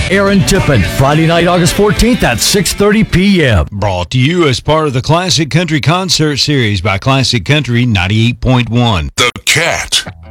Aaron Tippin, Friday night, August 14th at 6:30 p.m. Brought to you as part of the Classic Country Concert Series by Classic Country 98.1. The Cat.